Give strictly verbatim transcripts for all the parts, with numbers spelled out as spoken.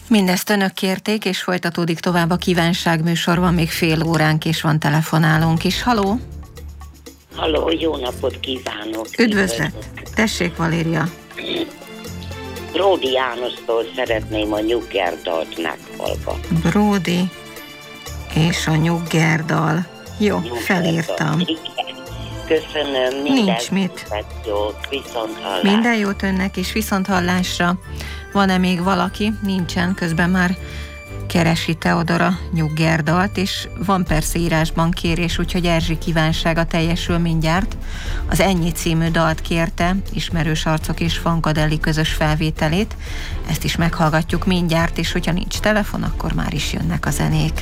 Mindezt önök kérték, és folytatódik tovább a kívánságműsor, van még fél óránk, és van telefonálónk is. Haló? Haló, jó napot kívánok! Üdvözlet! Tessék, Valéria! Bródi Jánostól szeretném a Nyuggerdalt meghallgatni. Bródi és a Nyuggerdal. Jó, Nyuggerdal. Felírtam. Igen. Köszönöm, minden Nincs mit. jót, viszont hallásra. Minden jót önnek is, viszont hallásra. Van-e még valaki? Nincsen, közben már keresi Teodora Nyuggerdalt, és van persze írásban kérés, úgyhogy Erzsi kívánsága teljesül mindjárt. Az Ennyi című dalt kérte, Ismerős arcok és Funkadelic közös felvételét. Ezt is meghallgatjuk mindjárt, és hogyha nincs telefon, akkor már is jönnek a zenék.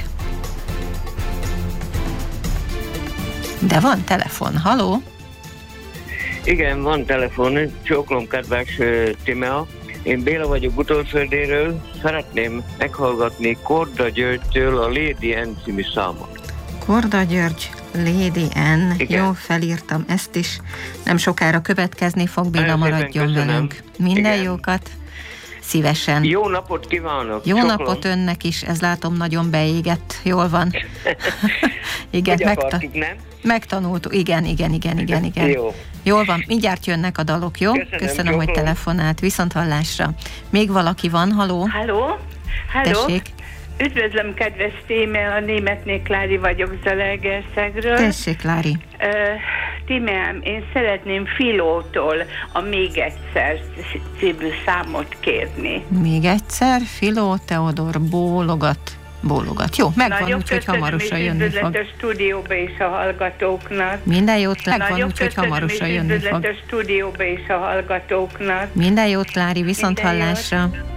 De van telefon, haló? Igen, van telefon, csókolom kedves uh, Timea. Én Béla vagyok Butolföldéről, szeretném meghallgatni Korda Györgytől a Lady N című számot. Korda György, Lady N. Igen. Jó, felírtam ezt is. Nem sokára következni fog, Béla, Nagyon szépen maradjon köszönöm. velünk. Minden Igen. jókat. Szívesen. Jó napot kívánok! Jó Csokolom. napot önnek is, ez látom nagyon beégett. Jól van. Igen, Hogy megta- akartuk, nem? megtanultuk. Igen, igen, igen, igen, igen. Jó. Jól van, mindjárt jönnek a dalok, jó? Köszönöm, Köszönöm hogy csokolom. telefonált. Viszont hallásra. Még valaki van, haló? Halló? Halló? Tessék. Üdvözlöm, kedves Tíme, a Németné Klári vagyok Zalaegerszegről. Tessék, Lári. Uh, Tímeám, én szeretném Filótól a Még egyszer című számot kérni. Még egyszer, Filó, Teodor bólogat. Bólogat. Jó, megvan, Nagyon úgyhogy köszönöm, hamarosan és jönni üdvözlet fog. a stúdióba és a hallgatóknak. Minden jót, megvan, Nagyon úgyhogy köszönöm, hamarosan és jönni üdvözlet fog. a stúdióba és a hallgatóknak. Minden jót, Klári, viszont Minden jót. hallásra.